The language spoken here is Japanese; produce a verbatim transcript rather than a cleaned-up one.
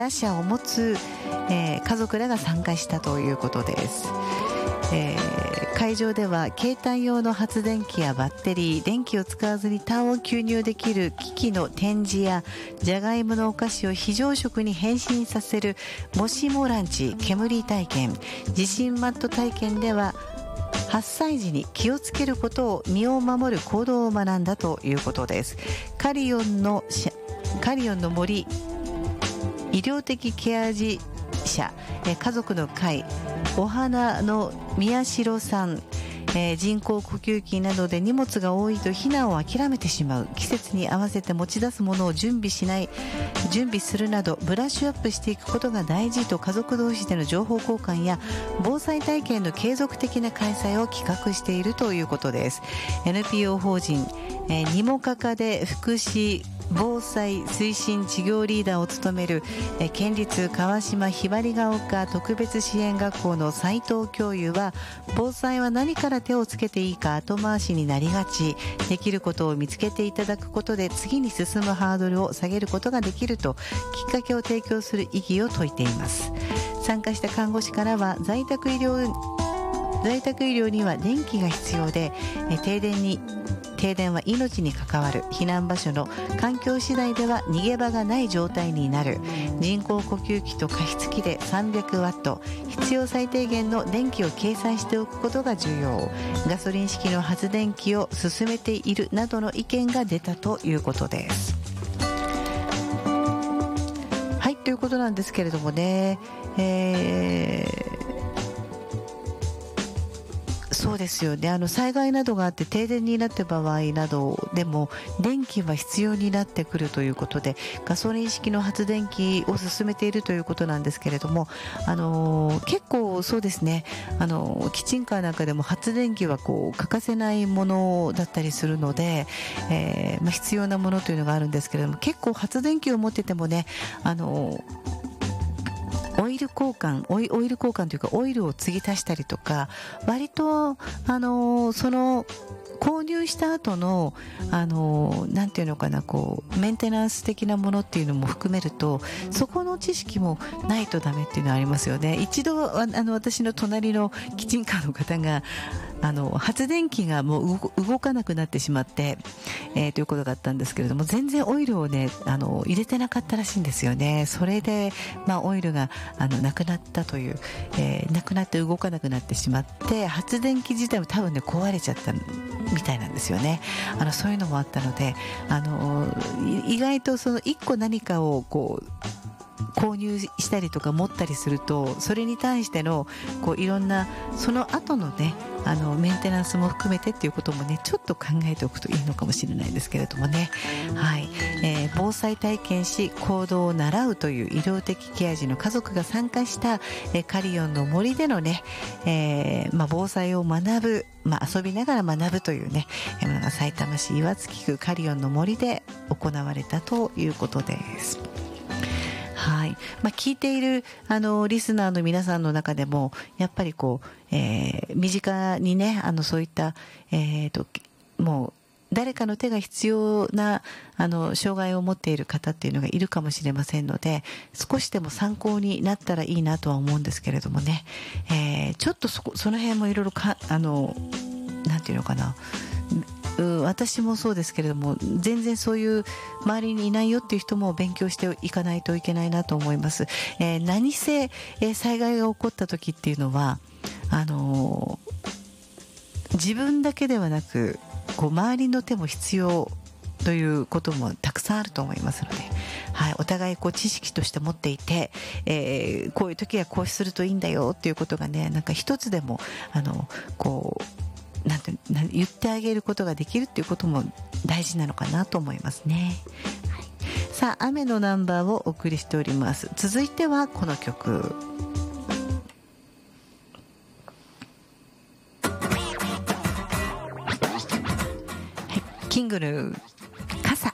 車を持つ、えー、家族らが参加したということです。えー、会場では携帯用の発電機やバッテリー、電気を使わずにタンを吸入できる機器の展示や、じゃがいものお菓子を非常食に変身させるもしもランチ、煙体験、地震マット体験でははっさい児に気をつけることを、身を守る行動を学んだということです。カリオンのカリオンの森医療的ケア児者、家族の会、お花の宮代さん、えー、人工呼吸器などで荷物が多いと避難を諦めてしまう、季節に合わせて持ち出すものを準備しない準備するなどブラッシュアップしていくことが大事と、家族同士での情報交換や防災体験の継続的な開催を企画しているということです。 エヌピーオー 法人、えー、にもかかで福祉防災推進事業リーダーを務める、え県立川島ひばりが丘特別支援学校の斉藤教諭は、防災は何から手をつけていいか後回しになりがち、できることを見つけていただくことで次に進むハードルを下げることができると、きっかけを提供する意義を説いています。参加した看護師からは、在宅医療在宅医療には電気が必要で、え停電に停電は命に関わる、避難場所の環境次第では逃げ場がない状態になる、人工呼吸器と加湿器でさんびゃくワット、必要最低限の電気を計算しておくことが重要、ガソリン式の発電機を進めているなどの意見が出たということです。はい、ということなんですけれどもね、えーそうですよね。あの災害などがあって停電になった場合などでも電気は必要になってくるということで、ガソリン式の発電機を進めているということなんですけれども、あのー、結構そうですね、あのー、キッチンカーなんかでも発電機はこう欠かせないものだったりするので、えーまあ、必要なものというのがあるんですけれども、結構発電機を持っててもね、あのーオイル交換オイ、オイル交換というかオイルを継ぎ足したりとか、割とあのその購入した後のあのなんていうのかな、こうメンテナンス的なものっていうのも含めると、そこの知識もないとダメっていうのはありますよね。一度あの私の隣のキッチンカーの方があの発電機がもう動かなくなってしまって、えー、ということがあったんですけれども、全然オイルをねあの入れてなかったらしいんですよね。それで、まあ、オイルがあのなくなったという、えー、なくなって動かなくなってしまって、発電機自体も多分ね壊れちゃったみたいなんですよね。あのそういうのもあったので、あの意外とそのいっこ何かをこう購入したりとか持ったりすると、それに対してのこういろんなその後のねあのメンテナンスも含めてっていうこともねちょっと考えておくといいのかもしれないですけれどもね。はい、えー、防災体験し行動を習うという医療的ケア児の家族が参加した、えー、カリオンの森でのね、えーまあ、防災を学ぶ、まあ、遊びながら学ぶというねものがさいたま市岩槻区カリオンの森で行われたということです。はい、まあ、聞いているあのリスナーの皆さんの中でもやっぱりこう、えー、身近にねあのそういった、えー、ともう誰かの手が必要なあの障害を持っている方っていうのがいるかもしれませんので、少しでも参考になったらいいなとは思うんですけれどもね、えー、ちょっと そ, その辺もいろいろかあのなんていうのかな、私もそうですけれども、全然そういう周りにいないよっていう人も勉強していかないといけないなと思います。えー、何せ、えー、災害が起こった時っていうのはあのー、自分だけではなくこう周りの手も必要ということもたくさんあると思いますので、はい、お互いこう知識として持っていて、えー、こういう時はこうするといいんだよっていうことがね、なんか一つでもあのこうなんてなん言ってあげることができるっていうことも大事なのかなと思いますね。はい、さあ雨のナンバーをお送りしております。続いてはこの曲、はい、キングルー